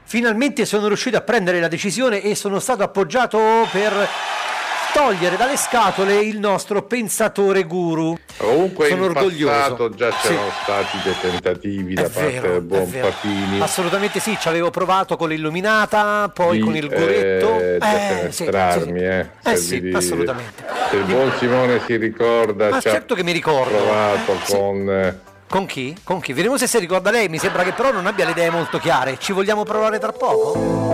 finalmente sono riuscito a prendere la decisione e sono stato appoggiato per togliere dalle scatole il nostro pensatore guru. Comunque sono in orgoglioso. passato già c'erano stati dei tentativi da parte del buon Papini. Assolutamente sì, ci avevo provato con l'illuminata, poi con il guretto. Defenestrarmi, assolutamente. Se il buon Simone si ricorda, ma certo che mi ricordo. Provato con... Con chi? Con chi? Vediamo se si ricorda lei, mi sembra che però non abbia le idee molto chiare. Ci vogliamo provare tra poco?